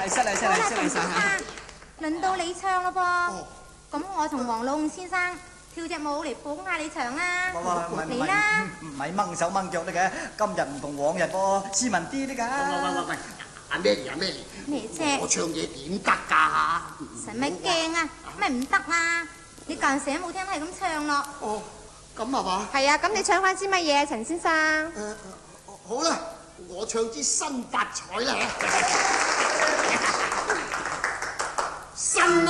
禮失禮。 輪到你唱咯噃。咁我同黃老五先生跳隻舞嚟捧下你場啊！嚟啦！ 唔係掹手掹腳得嘅，今日唔同往日噃，斯文啲啲㗎。 喂，阿咩咩啫？ 我唱嘢點得㗎？ 使乜驚啊？咩唔得啊？你間時都冇聽，係咁唱咯。 哦，咁係嘛？ 係啊，咁你唱翻支乜嘢，陳先生？ 好啦，我唱支新發財啦。新